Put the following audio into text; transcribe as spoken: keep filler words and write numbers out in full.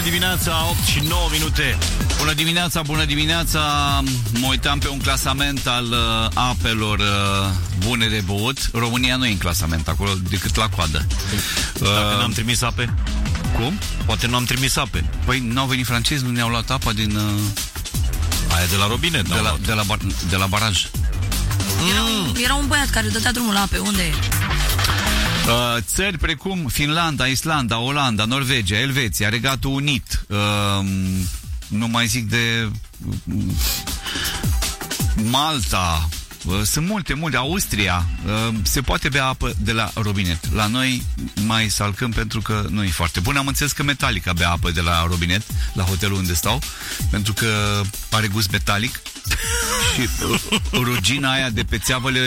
dimineața, opt și nouă minute. Bună dimineața, bună dimineața. Mă uitam pe un clasament al uh, apelor uh, bune de băut. România nu e în clasament acolo decât la coadă. Dacă uh, n-am trimis ape? Cum? Poate nu am trimis ape. Păi n-au venit francezi, nu ne-au luat apa din... Uh, aia de la robinet, de la, de, la bar, de la baraj. Era un, era un băiat care dădea drumul la ape. Unde e? Uh, țări precum Finlanda, Islanda, Olanda, Norvegia, Elveția, Regatul Unit, uh, nu mai zic de uh, Malta, uh, sunt multe, multe, Austria, uh, se poate bea apă de la robinet. La noi mai salcăm pentru că nu e foarte bun. Am înțeles că Metallica bea apă de la robinet, la hotelul unde stau, pentru că pare gust metalic și uh, rugina aia de pe țeavă le